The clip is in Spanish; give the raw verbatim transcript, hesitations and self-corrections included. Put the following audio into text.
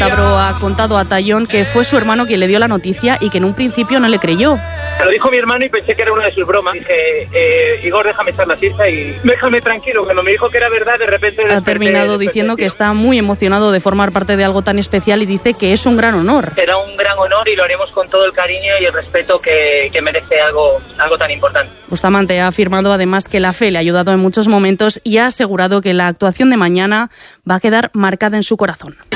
cántabro ha contado a Tallón que fue su hermano quien le dio la noticia y que en un principio no le creyó. Me lo dijo mi hermano y pensé que era una de sus bromas. Dije, eh, Igor, déjame echar la siesta y déjame tranquilo. Cuando me dijo que era verdad, de repente... Ha terminado diciendo que está muy emocionado de formar parte de algo tan especial y dice que es un gran honor. Será un gran honor y lo haremos con todo el cariño y el respeto que, que merece algo, algo tan importante. Bustamante ha afirmado además que la fe le ha ayudado en muchos momentos y ha asegurado que la actuación de mañana va a quedar marcada en su corazón.